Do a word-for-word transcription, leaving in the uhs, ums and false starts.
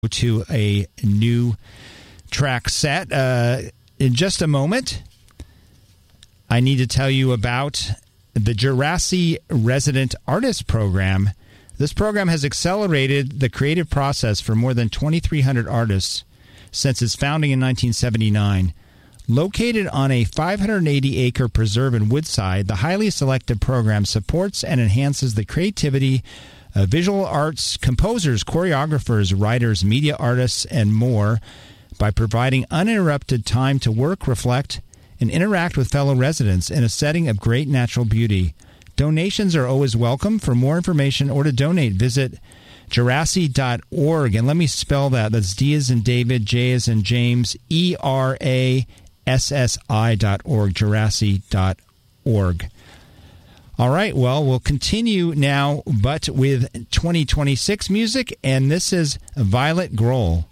to a new track set. Uh, in just a moment, I need to tell you about the Jurassic Resident Artist Program. This program has accelerated the creative process for more than twenty-three hundred artists since its founding in nineteen seventy-nine. Located on a five hundred eighty acre preserve in Woodside, the highly selective program supports and enhances the creativity of visual arts composers, choreographers, writers, media artists, and more by providing uninterrupted time to work, reflect, and interact with fellow residents in a setting of great natural beauty. Donations are always welcome. For more information or to donate, visit Jurassic dot org. And let me spell that. That's D as in David, J as in James, E R A S S I dot org, Jurassic dot org. All right, well, we'll continue now, but with twenty twenty-six music, and this is Violet Grohl.